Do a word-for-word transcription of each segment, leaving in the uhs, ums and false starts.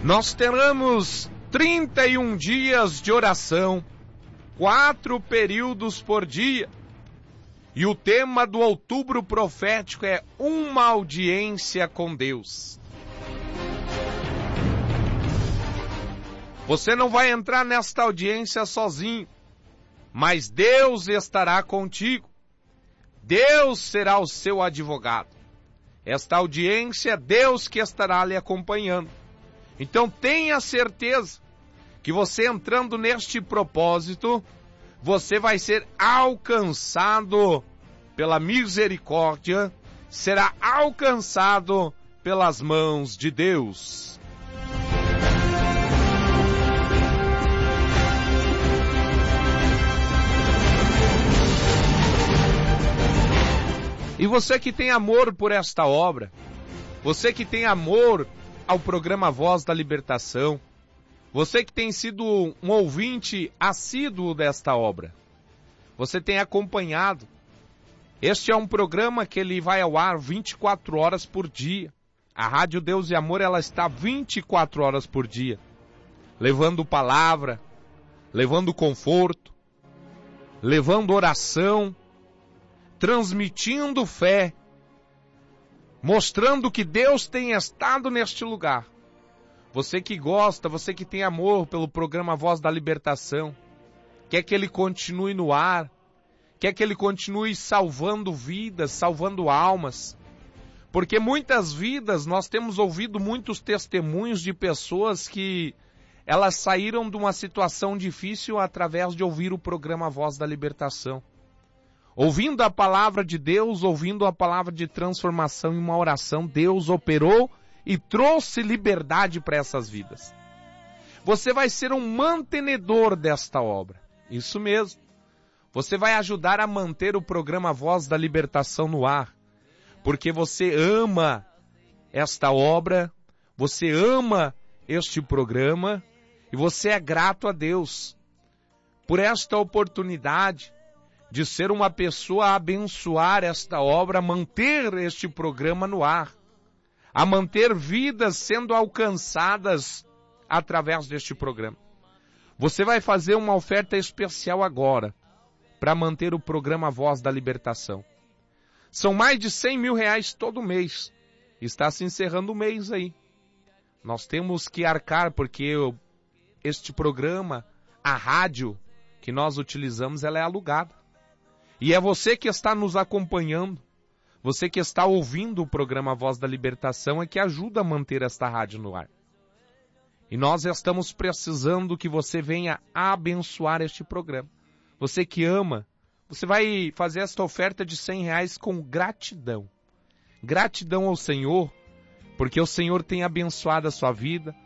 Nós teremos trinta e um dias de oração, quatro períodos por dia. E o tema do outubro profético é uma audiência com Deus. Você não vai entrar nesta audiência sozinho, mas Deus estará contigo. Deus será o seu advogado. Esta audiência é Deus que estará lhe acompanhando. Então tenha certeza que você entrando neste propósito, você vai ser alcançado pela misericórdia, será alcançado pelas mãos de Deus. E você que tem amor por esta obra, você que tem amor ao programa Voz da Libertação, você que tem sido um ouvinte assíduo desta obra, você tem acompanhado. Este é um programa que ele vai ao ar vinte e quatro horas por dia. A Rádio Deus e Amor, ela está vinte e quatro horas por dia, levando palavra, levando conforto, levando oração, transmitindo fé, mostrando que Deus tem estado neste lugar. Você que gosta, você que tem amor pelo programa Voz da Libertação, quer que ele continue no ar, quer que ele continue salvando vidas, salvando almas, porque muitas vidas, nós temos ouvido muitos testemunhos de pessoas que elas saíram de uma situação difícil através de ouvir o programa Voz da Libertação. Ouvindo a palavra de Deus, ouvindo a palavra de transformação em uma oração, Deus operou e trouxe liberdade para essas vidas. Você vai ser um mantenedor desta obra. Isso mesmo. Você vai ajudar a manter o programa Voz da Libertação no ar. Porque você ama esta obra, você ama este programa e você é grato a Deus por esta oportunidade de ser uma pessoa a abençoar esta obra, a manter este programa no ar, a manter vidas sendo alcançadas através deste programa. Você vai fazer uma oferta especial agora, para manter o programa Voz da Libertação. São mais de cem mil reais todo mês. Está se encerrando o mês aí. Nós temos que arcar, porque este programa, a rádio que nós utilizamos, ela é alugada. E é você que está nos acompanhando, você que está ouvindo o programa Voz da Libertação, é que ajuda a manter esta rádio no ar. E nós estamos precisando que você venha abençoar este programa. Você que ama, você vai fazer esta oferta de cem reais com gratidão. Gratidão ao Senhor, porque o Senhor tem abençoado a sua vida.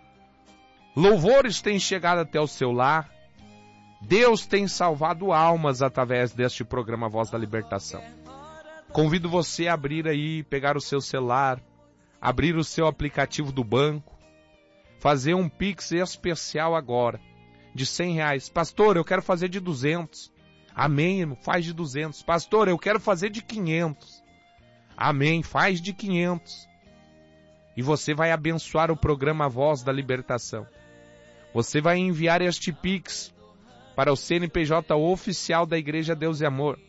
Louvores têm chegado até o seu lar. Deus tem salvado almas através deste programa Voz da Libertação. Convido você a abrir aí, pegar o seu celular, abrir o seu aplicativo do banco, fazer um Pix especial agora, de cem reais. Pastor, eu quero fazer de duzentos. Amém, irmão, faz de duzentos. Pastor, eu quero fazer de quinhentos. Amém, faz de quinhentos. E você vai abençoar o programa Voz da Libertação. Você vai enviar este Pix para o C N P J oficial da Igreja Deus e Amor.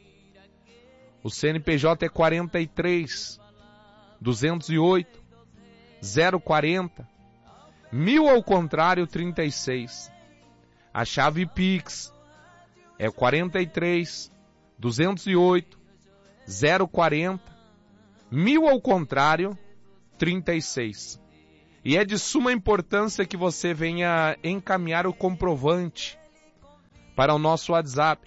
O C N P J é quarenta e três, duzentos e oito, zero quarenta, mil ao contrário trinta e seis. A chave Pix é quarenta e três, duzentos e oito, zero quarenta, mil ao contrário trinta e seis. E é de suma importância que você venha encaminhar o comprovante para o nosso WhatsApp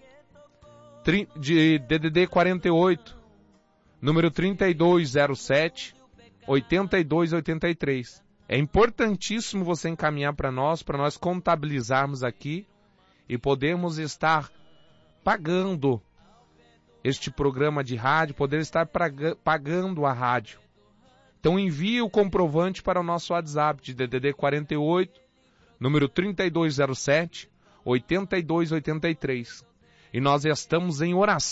de D D D quarenta e oito, número trinta e dois zero sete, oitenta e dois oitenta e três. É importantíssimo você encaminhar para nós, para nós contabilizarmos aqui e podermos estar pagando este programa de rádio, poder estar pagando a rádio. Então envie o comprovante para o nosso WhatsApp de D D D quarenta e oito, número trinta e dois zero sete, oitenta e dois oitenta e três. E nós estamos em oração.